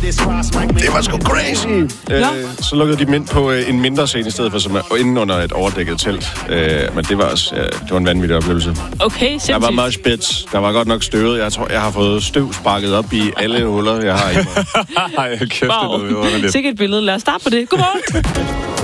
Det var sgu crazy. Så lukkede de ind på en mindre scene i stedet for som inde under et overdækket telt. Men det var også det var en vanvittig oplevelse. Okay, sindssygt. Der var mosh pits. Der var godt nok støvet. Jeg tror, jeg har fået støv sparket op i alle huller, jeg har i mig. Ej, kæft, wow. det er noget. Sikkert et billede. Lad os starte på det. Godmorgen.